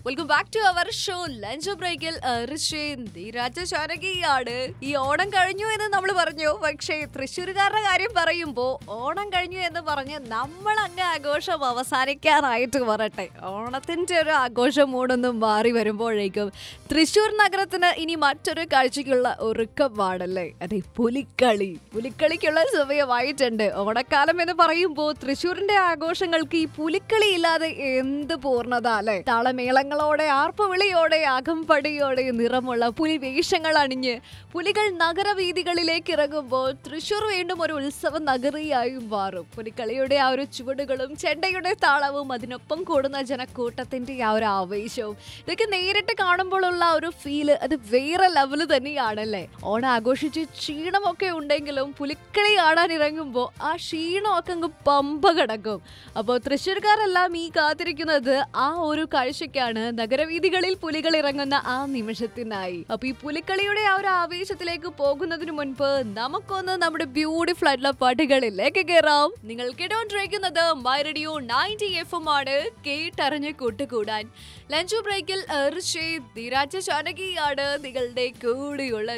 Welcome back to our show lunch ബ്രേക്കിൽ രാജശാനകിയാണ്. ഈ ഓണം കഴിഞ്ഞു എന്ന് നമ്മൾ പറഞ്ഞു, പക്ഷേ തൃശ്ശൂരുകാരുടെ കാര്യം പറയുമ്പോ ഓണം കഴിഞ്ഞു എന്ന് പറഞ്ഞ് നമ്മൾ അങ്ങ് ആഘോഷം അവസാനിക്കാനായിട്ട് വരട്ടെ. ഓണത്തിന്റെ ഒരു ആഘോഷം മൂടൊന്നും മാറി വരുമ്പോഴേക്കും തൃശ്ശൂർ നഗരത്തിന് ഇനി മറ്റൊരു കാഴ്ചയ്ക്കുള്ള ഒരുക്കമാണല്ലേ. അതെ, പുലിക്കളിക്കുള്ള സമയമായിട്ടുണ്ട്. ഓണക്കാലം എന്ന് പറയുമ്പോൾ തൃശ്ശൂരിന്റെ ആഘോഷങ്ങൾക്ക് ഈ പുലിക്കളി ഇല്ലാതെ എന്ത് പൂർണ്ണത അല്ലെ. താളമേളങ്ങളോടെ, ആർപ്പുവിളിയോടെ, അകമ്പടിയോടെ നിറമുള്ള പുലിവേഷങ്ങൾ അണിഞ്ഞ് പുലികൾ നഗരവീഥികളിലേക്ക് ഇറങ്ങുമ്പോൾ തൃശ്ശൂർ വീണ്ടും ഒരു ഉത്സവ നഗരിയായി മാറും. പുലിക്കളിയുടെ ആ ഒരു ചുവടുകളും ചെണ്ടയുടെ താളവും അതിനൊപ്പം കൂടുന്ന ജനക്കൂട്ടത്തിന്റെ ആ ഒരു ആവേശവും ഇതൊക്കെ നേരിട്ട് കാണുമ്പോഴുള്ള ഒരു ഫീല് അത് വേറെ ലെവല് തന്നെയാണല്ലേ. ഓണം ആഘോഷിച്ച് ക്ഷീണമൊക്കെ ഉണ്ടെങ്കിലും പുലിക്കളി കാണാൻ ഇറങ്ങുമ്പോൾ ആ ക്ഷീണമൊക്കെ അങ്ങ് പമ്പ കിടക്കും. അപ്പോൾ തൃശ്ശൂർക്കാരെല്ലാം ഈ കാത്തിരിക്കുന്നത് ആ ഒരു കാഴ്ചയ്ക്കാണ്, നഗരവീഥികളിൽ പുലികൾ ഇറങ്ങുന്ന ആ നിമിഷത്തിനായി. അപ്പൊ ഈ പുലിക്കളിയുടെ ആ ഒരു ആവേശത്തിലേക്ക് പോകുന്നതിന് മുൻപ് നമുക്കൊന്ന് നമ്മുടെ ബ്യൂട്ടിഫുൾ ആയിട്ടുള്ള പാട്ടുകളിലേക്ക് കയറാം. നിങ്ങൾ കേട്ടോണ്ടിരിക്കുന്നത് മൈ റേഡിയോ 90 FM ആണ്. കേട്ടറിഞ്ഞ് കൂട്ടുകൂടാൻ ലഞ്ച് ബ്രേക്കിൽ രാജശാനകിയാണ് നിങ്ങളുടെ കൂടെയുള്ള